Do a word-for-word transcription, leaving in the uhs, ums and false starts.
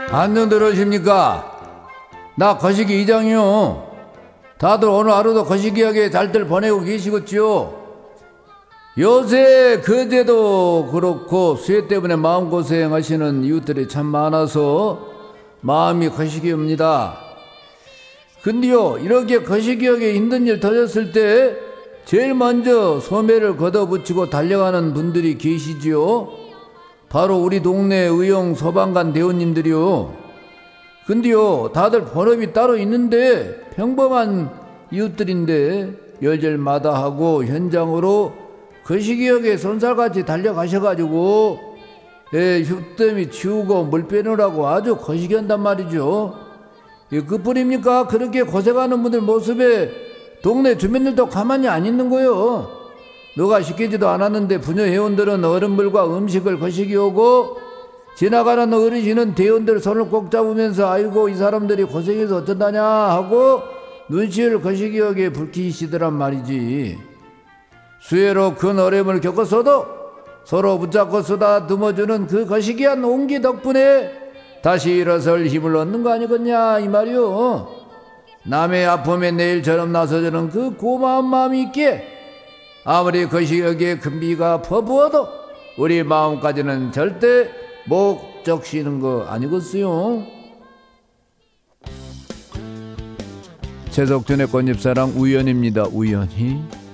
안녕 들으십니까? 나 거시기 이장이요. 다들 오늘 하루도 거시기하게 잘들 보내고 계시겠지요? 요새 그제도 그렇고 수해 때문에 마음고생 하시는 이웃들이 참 많아서 마음이 거시기합니다. 근데요, 이렇게 거시기하게 힘든 일 터졌을 때 제일 먼저 소매를 걷어붙이고 달려가는 분들이 계시지요. 바로 우리 동네 의용 소방관 대원님들이요. 근데요, 다들 본업이 따로 있는데 평범한 이웃들인데 열절마다하고 현장으로 거시기하게 손살같이 달려가셔가지고 예, 흙더미 치우고 물 빼느라고 아주 거시기한단 말이죠. 예, 그뿐입니까? 그렇게 고생하는 분들 모습에 동네 주민들도 가만히 안 있는 거요. 누가 시키지도 않았는데 부녀 회원들은 어른들과 음식을 거시기 오고 지나가는 어르신은 대원들 손을 꼭 잡으면서 아이고 이 사람들이 고생해서 어쩐다냐 하고 눈치를 거시기하게 불키시더란 말이지. 수해로 큰 어려움을 겪었어도 서로 붙잡고 쓰다듬어주는 그 거시기한 온기 덕분에 다시 일어설 힘을 얻는 거 아니겠냐 이 말이요. 남의 아픔에 내일처럼 나서주는 그 고마운 마음이 있기에 아무리 거시기하게 큰 비가 퍼부어도 우리 마음까지는 절대 목적시는 거 아니겠어요. 최석준의 꽃잎사랑 우연입니다. 우연히.